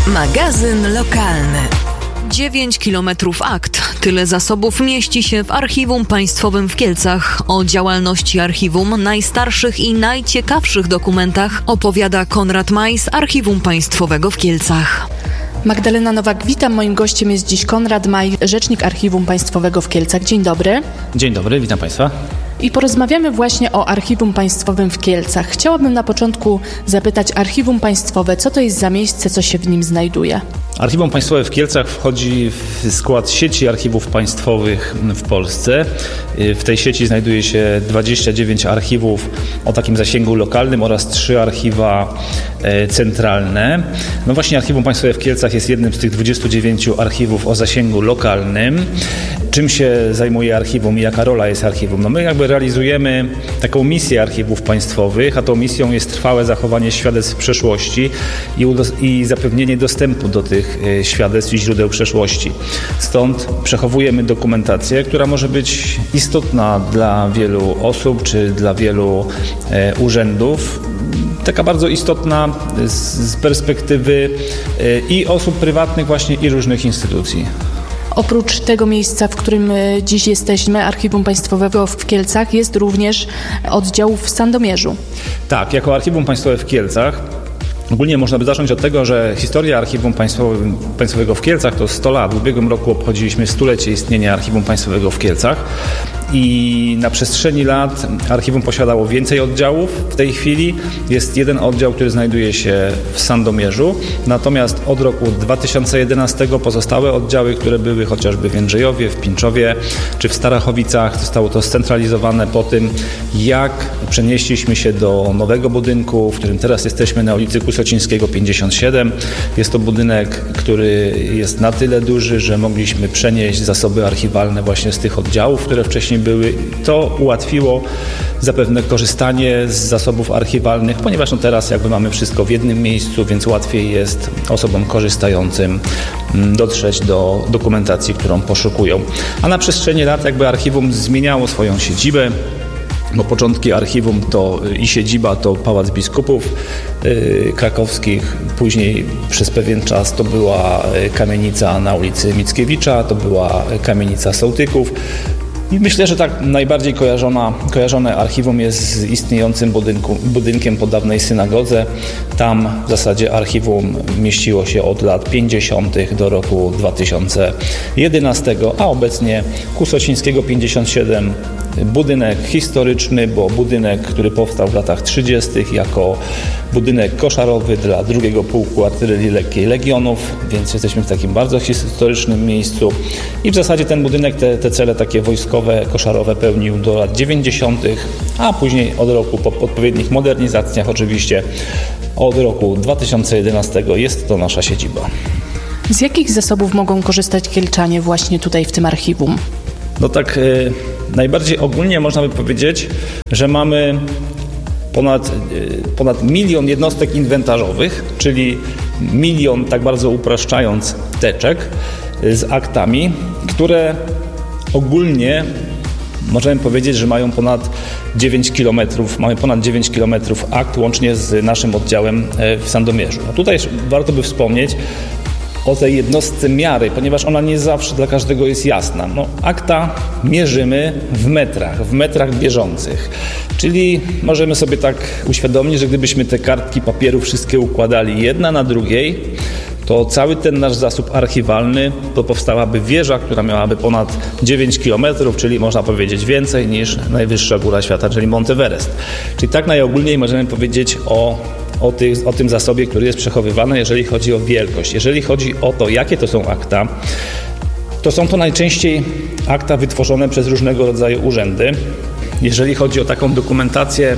Magazyn lokalny. 9 kilometrów akt. Tyle zasobów mieści się w Archiwum Państwowym w Kielcach. O działalności archiwum, najstarszych i najciekawszych dokumentach opowiada Konrad Maj z Archiwum Państwowego w Kielcach. Magdalena Nowak, witam. Moim gościem jest dziś Konrad Maj, rzecznik Archiwum Państwowego w Kielcach. Dzień dobry. Dzień dobry, witam Państwa. I porozmawiamy właśnie o Archiwum Państwowym w Kielcach. Chciałabym na początku zapytać Archiwum Państwowe, co to jest za miejsce, co się w nim znajduje? Archiwum Państwowe w Kielcach wchodzi w skład sieci archiwów państwowych w Polsce. W tej sieci znajduje się 29 archiwów o takim zasięgu lokalnym oraz 3 archiwa centralne. No właśnie Archiwum Państwowe w Kielcach jest jednym z tych 29 archiwów o zasięgu lokalnym. Czym się zajmuje archiwum i jaka rola jest archiwum? No my jakby realizujemy taką misję archiwów państwowych, a tą misją jest trwałe zachowanie świadectw przeszłości i zapewnienie dostępu do tych świadectw i źródeł przeszłości. Stąd przechowujemy dokumentację, która może być istotna dla wielu osób czy dla wielu urzędów. Taka bardzo istotna z perspektywy i osób prywatnych właśnie i różnych instytucji. Oprócz tego miejsca, w którym dziś jesteśmy, Archiwum Państwowego w Kielcach, jest również oddział w Sandomierzu. Tak, jako Archiwum Państwowe w Kielcach ogólnie można by zacząć od tego, że historia Archiwum Państwowego w Kielcach to 100 lat. W ubiegłym roku obchodziliśmy 100-lecie istnienia Archiwum Państwowego w Kielcach i na przestrzeni lat archiwum posiadało więcej oddziałów. W tej chwili jest jeden oddział, który znajduje się w Sandomierzu, natomiast od roku 2011 pozostałe oddziały, które były chociażby w Jędrzejowie, w Pińczowie czy w Starachowicach, zostało to scentralizowane po tym, jak przenieśliśmy się do nowego budynku, w którym teraz jesteśmy na ulicy Kusocińskiego 57. Jest to budynek, który jest na tyle duży, że mogliśmy przenieść zasoby archiwalne właśnie z tych oddziałów, które wcześniej były. To ułatwiło zapewne korzystanie z zasobów archiwalnych, ponieważ teraz jakby mamy wszystko w jednym miejscu, więc łatwiej jest osobom korzystającym dotrzeć do dokumentacji, którą poszukują. A na przestrzeni lat jakby archiwum zmieniało swoją siedzibę. Bo początki archiwum to i siedziba to Pałac Biskupów Krakowskich, później przez pewien czas to była kamienica na ulicy Mickiewicza, to była kamienica Sołtyków. I myślę, że tak najbardziej kojarzone archiwum jest z istniejącym budynkiem po dawnej synagodze. Tam w zasadzie archiwum mieściło się od lat 50. do roku 2011, a obecnie Kusocińskiego 57, budynek historyczny, bo budynek, który powstał w latach 30. jako budynek koszarowy dla II Pułku Artylerii Lekkiej Legionów, więc jesteśmy w takim bardzo historycznym miejscu i w zasadzie ten budynek te cele takie wojskowe, koszarowe pełnił do lat 90., a później od roku po odpowiednich modernizacjach oczywiście od roku 2011 jest to nasza siedziba. Z jakich zasobów mogą korzystać kielczanie właśnie tutaj w tym archiwum? No tak najbardziej ogólnie można by powiedzieć, że mamy ponad 1 milion jednostek inwentarzowych, czyli 1 milion, tak bardzo upraszczając, teczek z aktami, które ogólnie możemy powiedzieć, że mają ponad 9 kilometrów, mamy ponad 9 kilometrów akt łącznie z naszym oddziałem w Sandomierzu. A tutaj warto by wspomnieć o tej jednostce miary, ponieważ ona nie zawsze dla każdego jest jasna. No, akta mierzymy w metrach bieżących. Czyli możemy sobie tak uświadomić, że gdybyśmy te kartki papieru wszystkie układali jedna na drugiej, to cały ten nasz zasób archiwalny to powstałaby wieża, która miałaby ponad 9 km, czyli można powiedzieć więcej niż najwyższa góra świata, czyli Monteverest. Czyli tak najogólniej możemy powiedzieć o tym zasobie, który jest przechowywany, jeżeli chodzi o wielkość. Jeżeli chodzi o to, jakie to są akta, to są to najczęściej akta wytworzone przez różnego rodzaju urzędy. Jeżeli chodzi o taką dokumentację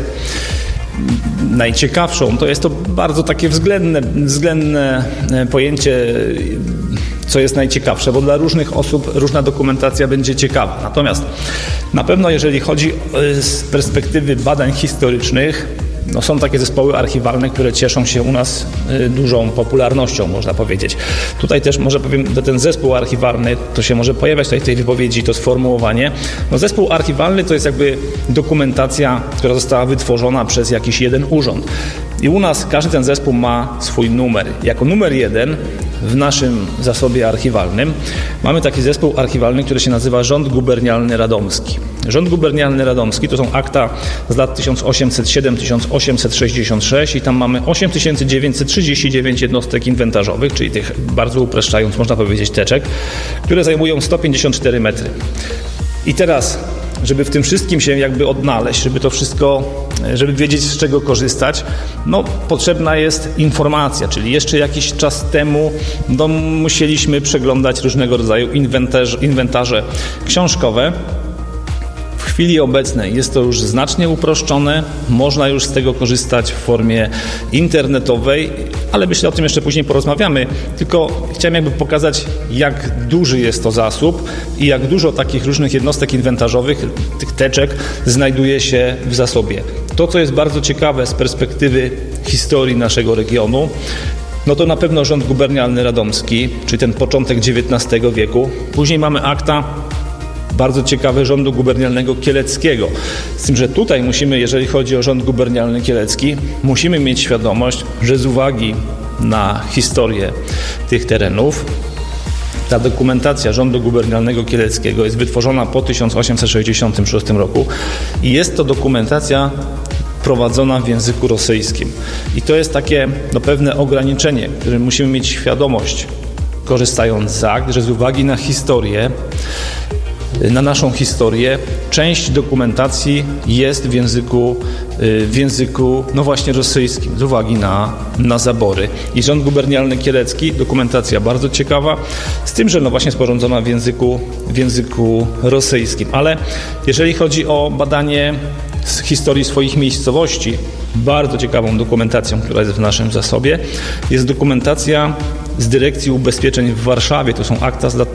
najciekawszą, to jest to bardzo takie względne pojęcie, co jest najciekawsze, bo dla różnych osób różna dokumentacja będzie ciekawa. Natomiast na pewno jeżeli chodzi z perspektywy badań historycznych, no są takie zespoły archiwalne, które cieszą się u nas dużą popularnością, można powiedzieć. Tutaj też może powiem, że ten zespół archiwalny, to się może pojawiać tutaj w tej wypowiedzi, to sformułowanie. No zespół archiwalny to jest jakby dokumentacja, która została wytworzona przez jakiś jeden urząd. I u nas każdy ten zespół ma swój numer. Jako numer 1 w naszym zasobie archiwalnym mamy taki zespół archiwalny, który się nazywa Rząd Gubernialny Radomski. Rząd Gubernialny Radomski to są akta z lat 1807-1866 i tam mamy 8939 jednostek inwentarzowych, czyli tych, bardzo upraszczając, można powiedzieć, teczek, które zajmują 154 metry. I teraz, żeby w tym wszystkim się jakby odnaleźć, żeby to wszystko, żeby wiedzieć, z czego korzystać, potrzebna jest informacja, czyli jeszcze jakiś czas temu musieliśmy przeglądać różnego rodzaju inwentarze książkowe. W chwili obecnej jest to już znacznie uproszczone, można już z tego korzystać w formie internetowej, ale myślę, o tym jeszcze później porozmawiamy, tylko chciałem jakby pokazać, jak duży jest to zasób i jak dużo takich różnych jednostek inwentarzowych, tych teczek znajduje się w zasobie. To, co jest bardzo ciekawe z perspektywy historii naszego regionu, to na pewno Rząd Gubernialny Radomski, czyli ten początek XIX wieku. Później mamy akta bardzo ciekawe Rządu Gubernialnego Kieleckiego. Z tym, że tutaj musimy, jeżeli chodzi o Rząd Gubernialny Kielecki, musimy mieć świadomość, że z uwagi na historię tych terenów, ta dokumentacja Rządu Gubernialnego Kieleckiego jest wytworzona po 1866 roku i jest to dokumentacja prowadzona w języku rosyjskim. I to jest takie pewne ograniczenie, którym musimy mieć świadomość, korzystając z akt, że z uwagi na historię, na naszą historię, część dokumentacji jest w języku właśnie rosyjskim, z uwagi na zabory. I Rząd Gubernialny Kielecki, dokumentacja bardzo ciekawa, z tym, że właśnie sporządzona w języku rosyjskim. Ale jeżeli chodzi o badanie z historii swoich miejscowości, bardzo ciekawą dokumentacją, która jest w naszym zasobie, jest dokumentacja z Dyrekcji Ubezpieczeń w Warszawie. To są akta z lat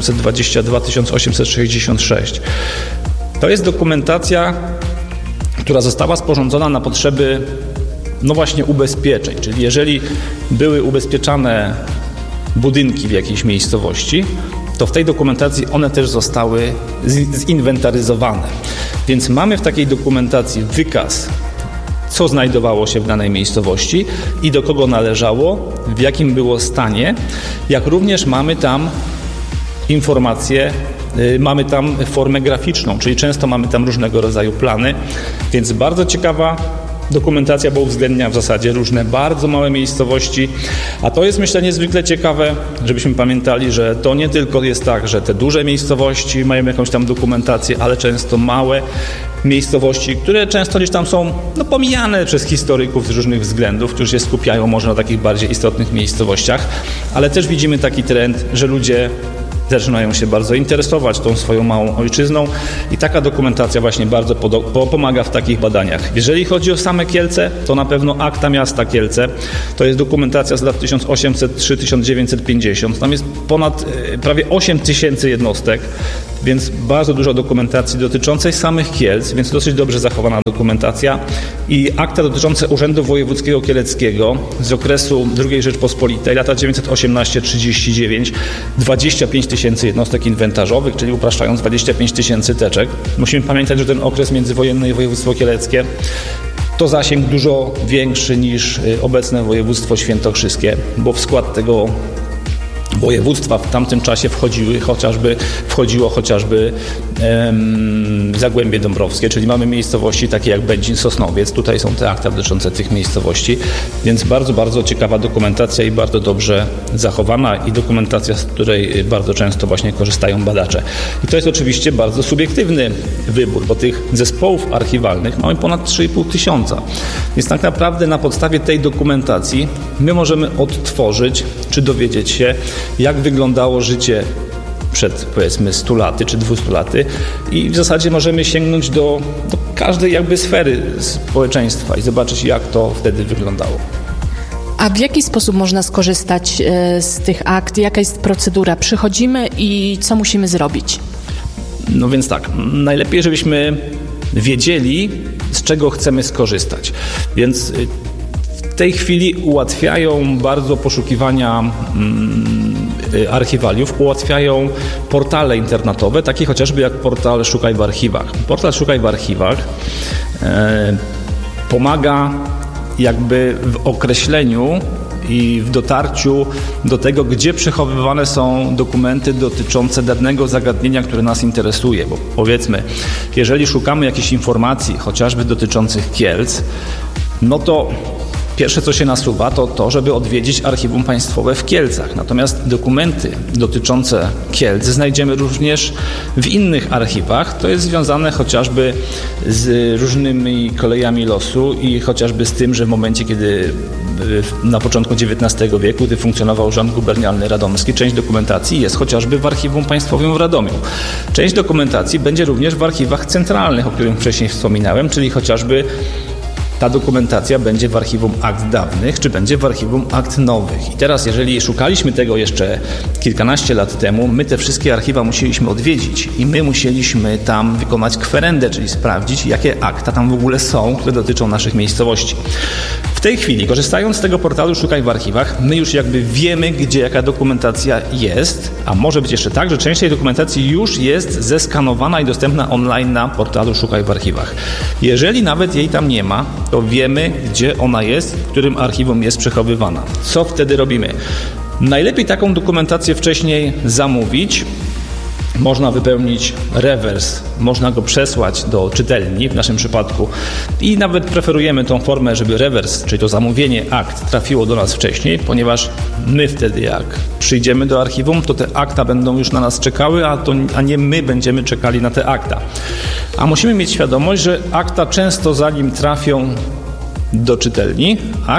1822-1866. To jest dokumentacja, która została sporządzona na potrzeby właśnie ubezpieczeń, czyli jeżeli były ubezpieczane budynki w jakiejś miejscowości, to w tej dokumentacji one też zostały zinwentaryzowane. Więc mamy w takiej dokumentacji wykaz, co znajdowało się w danej miejscowości i do kogo należało, w jakim było stanie, jak również mamy tam informacje, mamy tam formę graficzną, czyli często mamy tam różnego rodzaju plany, więc bardzo ciekawa dokumentacja, bo uwzględnia w zasadzie różne bardzo małe miejscowości, a to jest, myślę, niezwykle ciekawe, żebyśmy pamiętali, że to nie tylko jest tak, że te duże miejscowości mają jakąś tam dokumentację, ale często małe miejscowości, które często gdzieś tam są pomijane przez historyków z różnych względów, którzy się skupiają może na takich bardziej istotnych miejscowościach, ale też widzimy taki trend, że ludzie zaczynają się bardzo interesować tą swoją małą ojczyzną i taka dokumentacja właśnie bardzo pomaga w takich badaniach. Jeżeli chodzi o same Kielce, to na pewno akta miasta Kielce. To jest dokumentacja z lat 1803-1950. Tam jest ponad prawie 8 tysięcy jednostek, więc bardzo dużo dokumentacji dotyczącej samych Kielc, więc dosyć dobrze zachowana dokumentacja. I akta dotyczące Urzędu Wojewódzkiego Kieleckiego z okresu II Rzeczpospolitej, lata 918-39, 25 tysięcy jednostek inwentarzowych, czyli upraszczając 25 tysięcy teczek. Musimy pamiętać, że ten okres międzywojenny i województwo kieleckie to zasięg dużo większy niż obecne województwo świętokrzyskie, bo w skład tego województwa w tamtym czasie wchodziło chociażby Zagłębie Dąbrowskie, czyli mamy miejscowości takie jak Będzin, Sosnowiec. Tutaj są te akta dotyczące tych miejscowości, więc bardzo, bardzo ciekawa dokumentacja i bardzo dobrze zachowana i dokumentacja, z której bardzo często właśnie korzystają badacze. I to jest oczywiście bardzo subiektywny wybór, bo tych zespołów archiwalnych mamy ponad 3,5 tysiąca. Więc tak naprawdę na podstawie tej dokumentacji my możemy odtworzyć, czy dowiedzieć się, jak wyglądało życie przed, powiedzmy, 100 laty czy 200 laty i w zasadzie możemy sięgnąć do każdej jakby sfery społeczeństwa i zobaczyć, jak to wtedy wyglądało. A w jaki sposób można skorzystać z tych akt? Jaka jest procedura? Przychodzimy i co musimy zrobić? No więc tak, najlepiej, żebyśmy wiedzieli, z czego chcemy skorzystać. Więc w tej chwili ułatwiają bardzo poszukiwania archiwaliów, ułatwiają portale internetowe, takie chociażby jak portal Szukaj w Archiwach. Portal Szukaj w Archiwach pomaga jakby w określeniu i w dotarciu do tego, gdzie przechowywane są dokumenty dotyczące danego zagadnienia, które nas interesuje. Bo powiedzmy, jeżeli szukamy jakichś informacji, chociażby dotyczących Kielc, no to pierwsze, co się nasuwa, to to, żeby odwiedzić Archiwum Państwowe w Kielcach. Natomiast dokumenty dotyczące Kielc znajdziemy również w innych archiwach. To jest związane chociażby z różnymi kolejami losu i chociażby z tym, że w momencie, kiedy na początku XIX wieku, gdy funkcjonował Urząd Gubernialny Radomski, część dokumentacji jest chociażby w Archiwum Państwowym w Radomiu. Część dokumentacji będzie również w archiwach centralnych, o których wcześniej wspominałem, czyli chociażby ta dokumentacja będzie w Archiwum Akt Dawnych, czy będzie w Archiwum Akt Nowych. I teraz, jeżeli szukaliśmy tego jeszcze kilkanaście lat temu, my te wszystkie archiwa musieliśmy odwiedzić i my musieliśmy tam wykonać kwerendę, czyli sprawdzić, jakie akta tam w ogóle są, które dotyczą naszych miejscowości. W tej chwili, korzystając z tego portalu Szukaj w Archiwach, my już jakby wiemy, gdzie jaka dokumentacja jest, a może być jeszcze tak, że część tej dokumentacji już jest zeskanowana i dostępna online na portalu Szukaj w Archiwach. Jeżeli nawet jej tam nie ma, to wiemy, gdzie ona jest, w którym archiwum jest przechowywana. Co wtedy robimy? Najlepiej taką dokumentację wcześniej zamówić. Można wypełnić rewers, można go przesłać do czytelni w naszym przypadku i nawet preferujemy tą formę, żeby rewers, czyli to zamówienie akt trafiło do nas wcześniej, ponieważ my wtedy jak przyjdziemy do archiwum, to te akta będą już na nas czekały, a nie my będziemy czekali na te akta. A musimy mieć świadomość, że akta często zanim trafią do czytelni,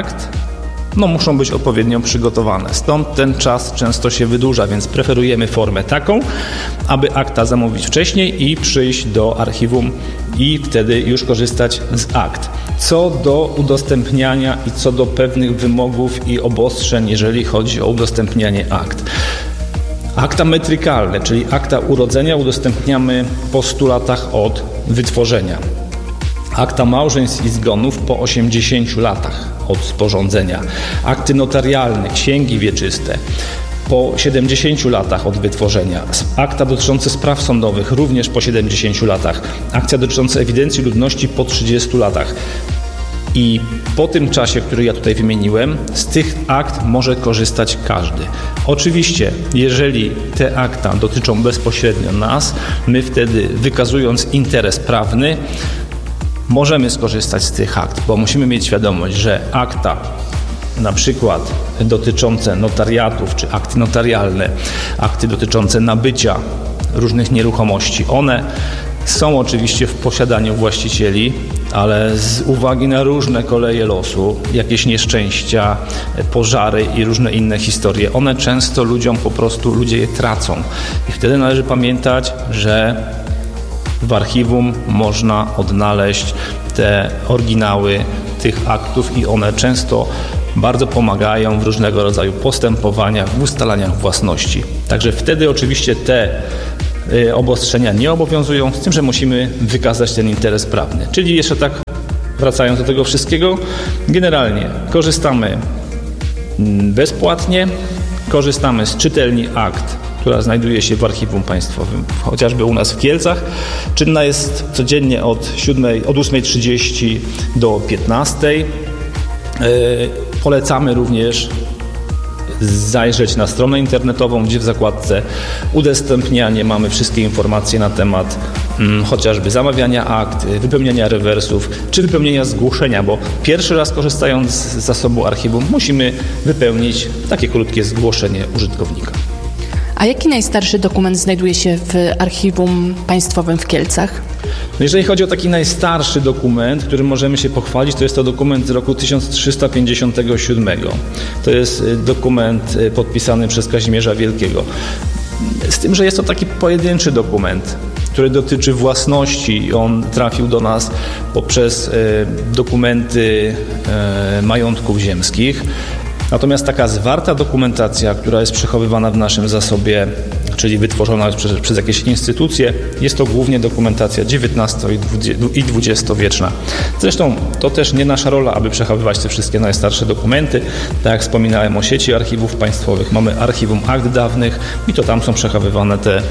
muszą być odpowiednio przygotowane. Stąd ten czas często się wydłuża, więc preferujemy formę taką, aby akta zamówić wcześniej i przyjść do archiwum i wtedy już korzystać z akt. Co do udostępniania i co do pewnych wymogów i obostrzeń, jeżeli chodzi o udostępnianie akt. Akta metrykalne, czyli akta urodzenia, udostępniamy po 100 latach od wytworzenia. Akta małżeństw i zgonów po 80 latach od sporządzenia. Akty notarialne, księgi wieczyste po 70 latach od wytworzenia. Akta dotyczące spraw sądowych również po 70 latach. Akcja dotycząca ewidencji ludności po 30 latach. I po tym czasie, który ja tutaj wymieniłem, z tych akt może korzystać każdy. Oczywiście, jeżeli te akta dotyczą bezpośrednio nas, my wtedy, wykazując interes prawny, możemy skorzystać z tych akt, bo musimy mieć świadomość, że akta na przykład dotyczące notariatów czy akty notarialne, akty dotyczące nabycia różnych nieruchomości, one są oczywiście w posiadaniu właścicieli, ale z uwagi na różne koleje losu, jakieś nieszczęścia, pożary i różne inne historie, one często ludzie je tracą. I wtedy należy pamiętać, że w archiwum można odnaleźć te oryginały tych aktów i one często bardzo pomagają w różnego rodzaju postępowaniach, w ustalaniach własności. Także wtedy oczywiście te obostrzenia nie obowiązują, z tym, że musimy wykazać ten interes prawny. Czyli jeszcze tak wracając do tego wszystkiego, generalnie korzystamy bezpłatnie, korzystamy z czytelni akt, która znajduje się w Archiwum Państwowym, chociażby u nas w Kielcach. Czynna jest codziennie od 8:30 do 15:00. Polecamy również zajrzeć na stronę internetową, gdzie w zakładce udostępnianie mamy wszystkie informacje na temat chociażby zamawiania akt, wypełniania rewersów, czy wypełnienia zgłoszenia, bo pierwszy raz korzystając z zasobu archiwum musimy wypełnić takie krótkie zgłoszenie użytkownika. A jaki najstarszy dokument znajduje się w Archiwum Państwowym w Kielcach? Jeżeli chodzi o taki najstarszy dokument, którym możemy się pochwalić, to jest to dokument z roku 1357. To jest dokument podpisany przez Kazimierza Wielkiego. Z tym, że jest to taki pojedynczy dokument, który dotyczy własności. On trafił do nas poprzez dokumenty majątków ziemskich. Natomiast taka zwarta dokumentacja, która jest przechowywana w naszym zasobie, czyli wytworzona przez jakieś instytucje, jest to głównie dokumentacja XIX i XX-wieczna. Zresztą to też nie nasza rola, aby przechowywać te wszystkie najstarsze dokumenty. Tak jak wspominałem o sieci archiwów państwowych, mamy Archiwum Akt Dawnych i to tam są przechowywane te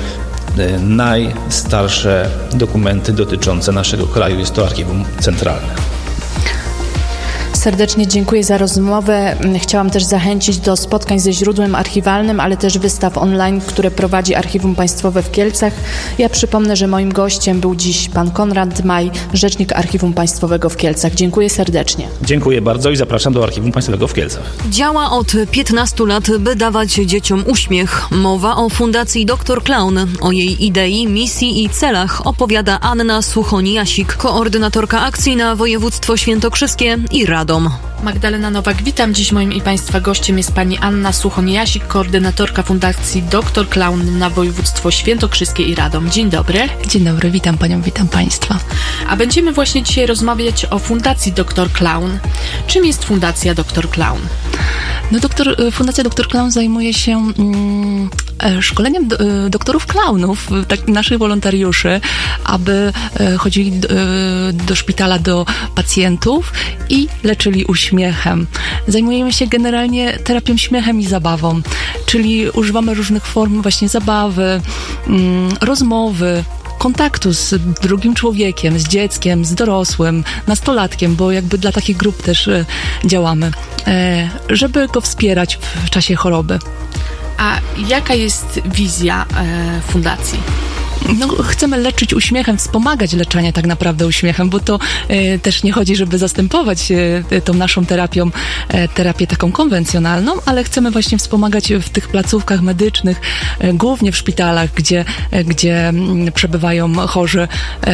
najstarsze dokumenty dotyczące naszego kraju. Jest to archiwum centralne. Serdecznie dziękuję za rozmowę. Chciałam też zachęcić do spotkań ze źródłem archiwalnym, ale też wystaw online, które prowadzi Archiwum Państwowe w Kielcach. Ja przypomnę, że moim gościem był dziś pan Konrad Maj, rzecznik Archiwum Państwowego w Kielcach. Dziękuję serdecznie. Dziękuję bardzo i zapraszam do Archiwum Państwowego w Kielcach. Działa od 15 lat, by dawać dzieciom uśmiech. Mowa o Fundacji Dr Clown. O jej idei, misji i celach opowiada Anna Suchoń-Jasik, koordynatorka akcji na województwo świętokrzyskie i Radom. Magdalena Nowak, witam. Dziś moim i Państwa gościem jest pani Anna Suchoń-Jasik, koordynatorka Fundacji Dr Clown na województwo świętokrzyskie i Radom. Dzień dobry. Dzień dobry, witam panią, witam państwa. A będziemy właśnie dzisiaj rozmawiać o Fundacji Dr Clown. Czym jest Fundacja Dr Clown? No, Fundacja Dr Clown zajmuje się szkoleniem doktorów klaunów, naszych wolontariuszy, aby chodzili do szpitala do pacjentów i leczyli uśmiechem. Zajmujemy się generalnie terapią śmiechem i zabawą, czyli używamy różnych form właśnie zabawy, rozmowy, kontaktu z drugim człowiekiem, z dzieckiem, z dorosłym, nastolatkiem, bo jakby dla takich grup też działamy, żeby go wspierać w czasie choroby. A jaka jest wizja fundacji? No, chcemy leczyć uśmiechem, wspomagać leczenie tak naprawdę uśmiechem, bo to też nie chodzi, żeby zastępować tą naszą terapię taką konwencjonalną, ale chcemy właśnie wspomagać w tych placówkach medycznych, głównie w szpitalach, gdzie przebywają chorzy,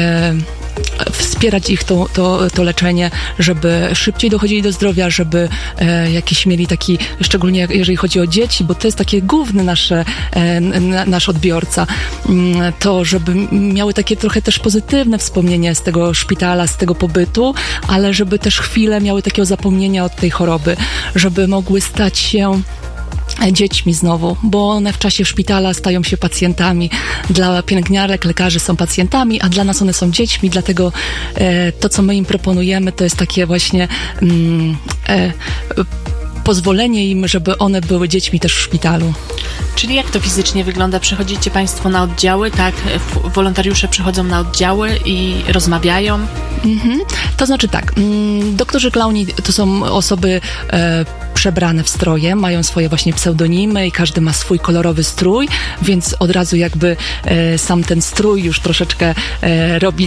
wspierać ich to leczenie, żeby szybciej dochodzili do zdrowia, żeby jakieś mieli taki, szczególnie jeżeli chodzi o dzieci, bo to jest takie główny nasz odbiorca, to żeby miały takie trochę też pozytywne wspomnienie z tego szpitala, z tego pobytu, ale żeby też chwilę miały takiego zapomnienia od tej choroby, żeby mogły stać się dziećmi znowu, bo one w czasie szpitala stają się pacjentami. Dla pielęgniarek, lekarzy są pacjentami, a dla nas one są dziećmi, dlatego to, co my im proponujemy, to jest takie właśnie pozwolenie im, żeby one były dziećmi też w szpitalu. Czyli jak to fizycznie wygląda? Przychodzicie Państwo na oddziały, tak? Wolontariusze przychodzą na oddziały i rozmawiają? To znaczy tak, doktorzy klauni to są osoby przebrane w stroje, mają swoje właśnie pseudonimy i każdy ma swój kolorowy strój, więc od razu jakby sam ten strój już troszeczkę robi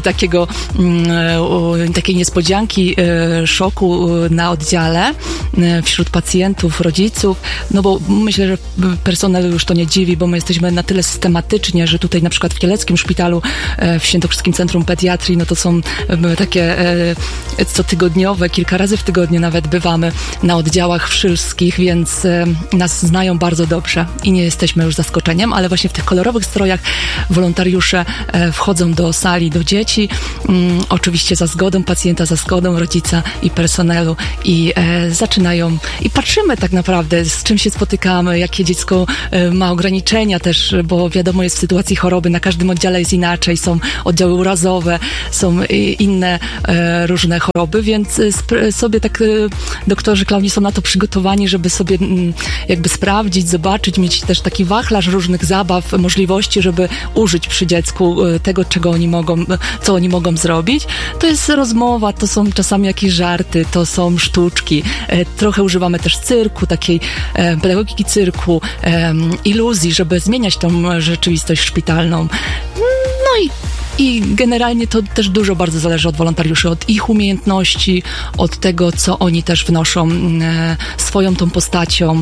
takiej niespodzianki, szoku na oddziale wśród pacjentów, rodziców, no bo myślę, że personel już to nie dziwi, bo my jesteśmy na tyle systematycznie, że tutaj na przykład w Kieleckim Szpitalu, w Świętokrzyskim Centrum Pediatrii, no to są takie cotygodniowe, kilka razy w tygodniu nawet bywamy na oddziałach wszystkich, więc nas znają bardzo dobrze i nie jesteśmy już zaskoczeniem, ale właśnie w tych kolorowych strojach wolontariusze wchodzą do sali, do dzieci, oczywiście za zgodą pacjenta, za zgodą rodzica i personelu i zaczynają i patrzymy tak naprawdę, z czym się spotykamy, jakie dziecko ma ograniczenia też, bo wiadomo jest w sytuacji choroby, na każdym oddziale jest inaczej, są oddziały urazowe, są inne różne choroby, więc sobie tak doktorzy klauni są na to przygotowani, żeby sobie jakby sprawdzić, zobaczyć, mieć też taki wachlarz różnych zabaw, możliwości, żeby użyć przy dziecku tego, co oni mogą zrobić. To jest rozmowa, to są czasami jakieś żarty, to są sztuczki. Trochę używamy też cyrku, takiej pedagogiki cyrku, iluzji, żeby zmieniać tą rzeczywistość szpitalną. No i generalnie to też dużo bardzo zależy od wolontariuszy, od ich umiejętności, od tego, co oni też wnoszą swoją tą postacią.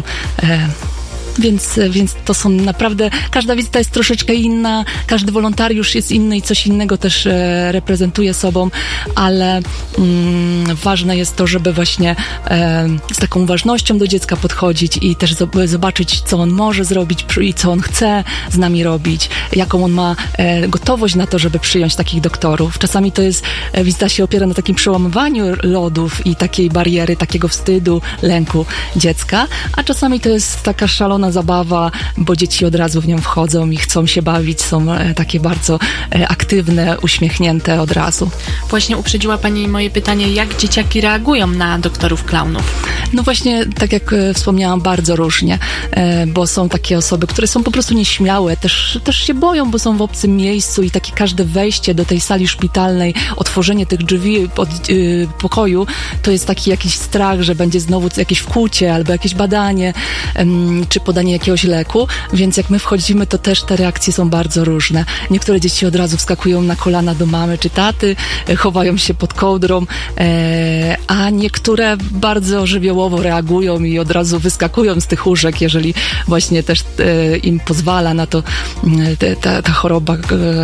Więc to są naprawdę, każda wizyta jest troszeczkę inna, każdy wolontariusz jest inny i coś innego też reprezentuje sobą, ale ważne jest to, żeby właśnie z taką uważnością do dziecka podchodzić i też zobaczyć, co on może zrobić i co on chce z nami robić, jaką on ma gotowość na to, żeby przyjąć takich doktorów. Czasami to jest, wizyta się opiera na takim przełamywaniu lodów i takiej bariery, takiego wstydu, lęku dziecka, a czasami to jest taka szalona pełna zabawa, bo dzieci od razu w nią wchodzą i chcą się bawić, są takie bardzo aktywne, uśmiechnięte od razu. Właśnie uprzedziła Pani moje pytanie, jak dzieciaki reagują na doktorów klaunów? No właśnie, tak jak wspomniałam, bardzo różnie, bo są takie osoby, które są po prostu nieśmiałe, też się boją, bo są w obcym miejscu i takie każde wejście do tej sali szpitalnej, otworzenie tych drzwi od pokoju, to jest taki jakiś strach, że będzie znowu jakieś wkłucie albo jakieś badanie, czy podanie jakiegoś leku, więc jak my wchodzimy, to też te reakcje są bardzo różne. Niektóre dzieci od razu wskakują na kolana do mamy czy taty, chowają się pod kołdrą, a niektóre bardzo żywiołowo reagują i od razu wyskakują z tych łóżek, jeżeli właśnie też im pozwala na to ta choroba,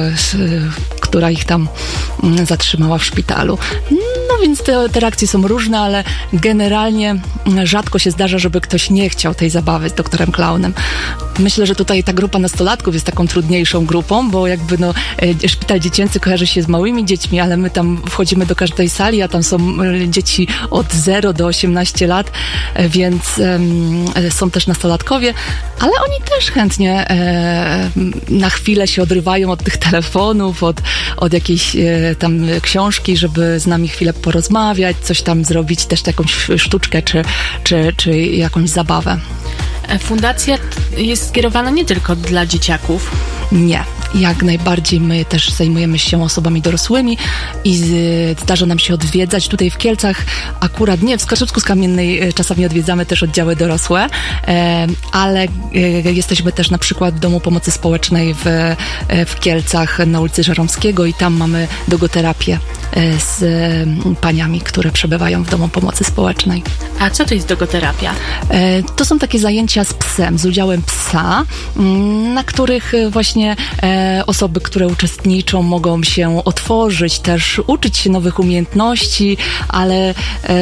która ich tam zatrzymała w szpitalu. No więc te reakcje są różne, ale generalnie rzadko się zdarza, żeby ktoś nie chciał tej zabawy z doktorem klaunem. Myślę, że tutaj ta grupa nastolatków jest taką trudniejszą grupą, bo jakby szpital dziecięcy kojarzy się z małymi dziećmi, ale my tam wchodzimy do każdej sali, a tam są dzieci od 0 do 18 lat, więc są też nastolatkowie, ale oni też chętnie na chwilę się odrywają od tych telefonów, od jakiejś tam książki, żeby z nami chwilę porozmawiać, coś tam zrobić, też jakąś sztuczkę czy jakąś zabawę. Fundacja jest skierowana nie tylko dla dzieciaków. Nie. Jak najbardziej my też zajmujemy się osobami dorosłymi i zdarza nam się odwiedzać tutaj w Kielcach, akurat nie, w Skarżysku-Kamiennej czasami odwiedzamy też oddziały dorosłe, ale jesteśmy też na przykład w Domu Pomocy Społecznej w Kielcach na ulicy Żeromskiego i tam mamy dogoterapię z paniami, które przebywają w Domu Pomocy Społecznej. A co to jest dogoterapia? To są takie zajęcia z psem, z udziałem psa, na których właśnie osoby, które uczestniczą, mogą się otworzyć, też uczyć się nowych umiejętności, ale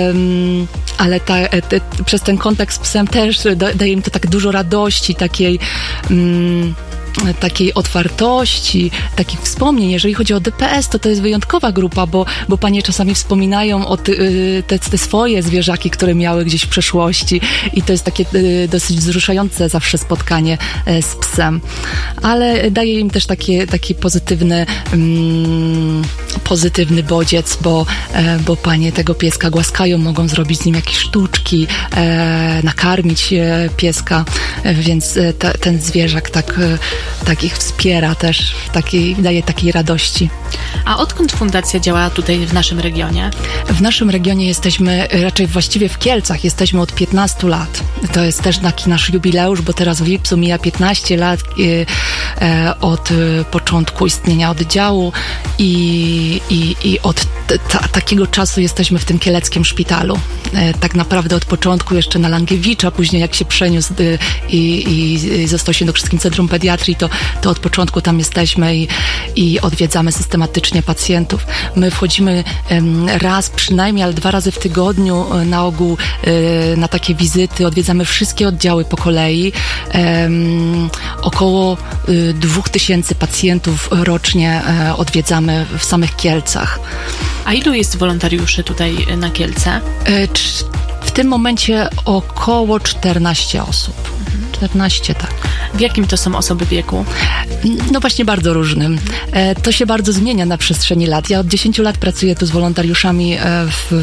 przez ten kontakt z psem też daje im to tak dużo radości, takiej otwartości, takich wspomnień. Jeżeli chodzi o DPS, to jest wyjątkowa grupa, bo panie czasami wspominają o te swoje zwierzaki, które miały gdzieś w przeszłości i to jest takie dosyć wzruszające zawsze spotkanie z psem. Ale daje im też taki pozytywny bodziec, bo panie tego pieska głaskają, mogą zrobić z nim jakieś sztuczki, nakarmić pieska, więc ten zwierzak tak ich wspiera też, daje takiej radości. A odkąd fundacja działa tutaj w naszym regionie? W naszym regionie jesteśmy, raczej właściwie w Kielcach, jesteśmy od 15 lat. To jest też taki nasz jubileusz, bo teraz w lipcu mija 15 lat od początku istnienia oddziału i od takiego czasu jesteśmy w tym kieleckim szpitalu. Tak naprawdę od początku jeszcze na Langiewicza, później jak się przeniósł i został Świętokrzyskim Centrum Pediatrii, to od początku tam jesteśmy i odwiedzamy systematycznie pacjentów. My wchodzimy raz przynajmniej, ale 2 razy w tygodniu na ogół na takie wizyty. Odwiedzamy wszystkie oddziały po kolei. Około 2000 pacjentów rocznie odwiedzamy w samych Kielcach. A ilu jest wolontariuszy tutaj na Kielce? W tym momencie około 14 osób. 14, tak. W jakim to są osoby wieku? No właśnie bardzo różnym. To się bardzo zmienia na przestrzeni lat. Ja od 10 lat pracuję tu z wolontariuszami w